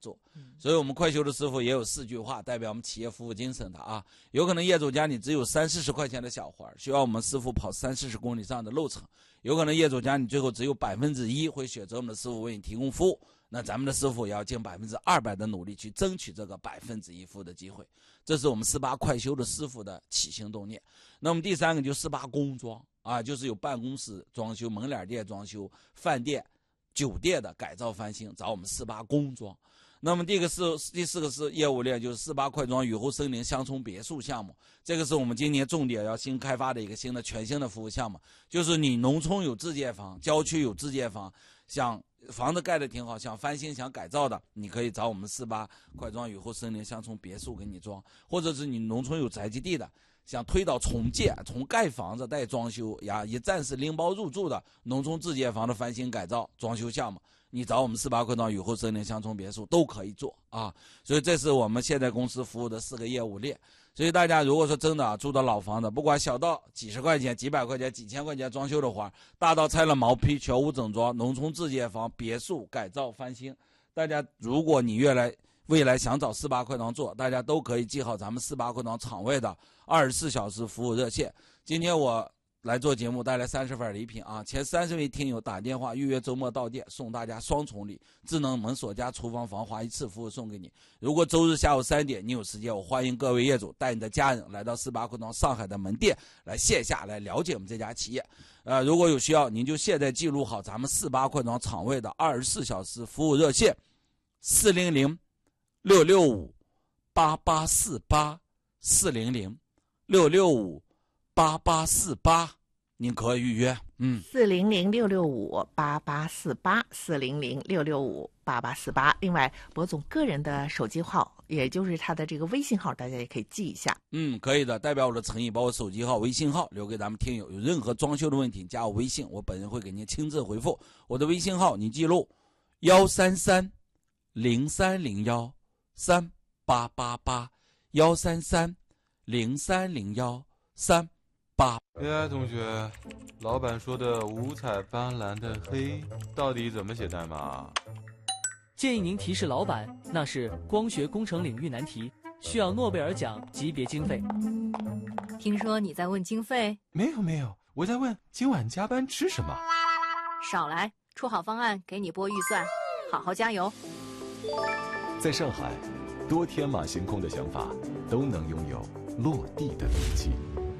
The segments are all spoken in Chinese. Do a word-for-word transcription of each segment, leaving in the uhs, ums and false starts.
做。所以我们快修的师傅也有四句话代表我们企业服务精神的啊。有可能业主家你只有三四十块钱的小活，需要我们师傅跑三四十公里以上的路程。有可能业主家你最后只有百分之一会选择我们的师傅为你提供服务，那咱们的师傅也要尽百分之二百的努力去争取这个百分之一服务的机会。这是我们四八快修的师傅的起心动念。那么第三个就四八工装啊，就是有办公室装修、门脸店装修、饭店、酒店的改造翻新，找我们四八工装。那么第一个是第四个是业务链，就是四八快装雨后森林乡村别墅项目，这个是我们今年重点要新开发的一个新的全新的服务项目，就是你农村有自建房，郊区有自建房，想房子盖得挺好，想翻新想改造的，你可以找我们四八快装雨后森林乡村别墅给你装，或者是你农村有宅基地的，想推倒重建重盖房子带装修呀，也暂时拎包入住的农村自建房的翻新改造装修项目，你找我们四八快装雨后森林乡村别墅都可以做啊。所以这是我们现在公司服务的四个业务链。所以大家如果说真的啊，住到老房子，不管小到几十块钱、几百块钱、几千块钱装修的活，大到拆了毛坯、全屋整装、农村自建房、别墅改造翻新，大家如果你越来未来想找四八快装做，大家都可以记好咱们四八快装场外的二十四小时服务热线。今天我来做节目带来三十份礼品啊！前三十位听友打电话预约周末到店，送大家双重礼：智能门锁加厨房防滑一次服务送给你。如果周日下午三点你有时间，我欢迎各位业主带你的家人来到四八快装上海的门店，来线下来了解我们这家企业。呃，如果有需要，您就现在记录好咱们四八快装场外的二十四小时服务热线：四零零六六五八八四八四零零六六五八八四八，您可以预约。嗯， 四零零六六五八八四八，四零零六六五八八四八。另外，博总个人的手机号，也就是他的这个微信号，大家也可以记一下。 嗯，可以的，代表我的诚意，把我手机号、微信号留给咱们听友。有任何装修的问题，加我微信，我本人会给您亲自回复。我的微信号你记录：幺三三零三零幺三八八八，幺三三零三零幺三八。 哎，同学，老板说的五彩斑斓的黑到底怎么写代码？ 建议您提示老板，那是光学工程领域难题，需要诺贝尔奖级别经费。 听说你在问经费？ 没有没有，我在问今晚加班吃什么。 少来，出好方案给你拨预算，好好加油。 在上海，多天马行空的想法都能拥有落地的勇气。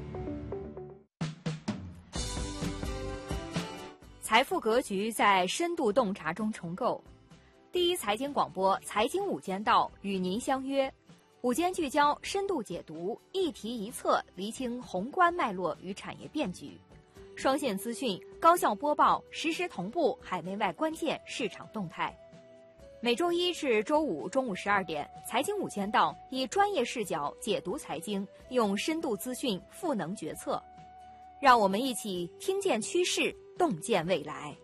财富格局在深度洞察中重构。第一财经广播财经午间道与您相约，午间聚焦，深度解读，一题一策，厘清宏观脉络与产业变局，双线资讯，高效播报，实时同步海内外关键市场动态。每周一至周五中午十二点，财经午间道以专业视角解读财经，用深度资讯赋能决策。让我们一起听见趋势，洞见未来。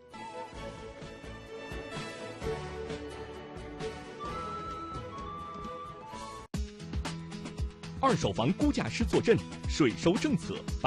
二手房估价师坐镇，税收政策。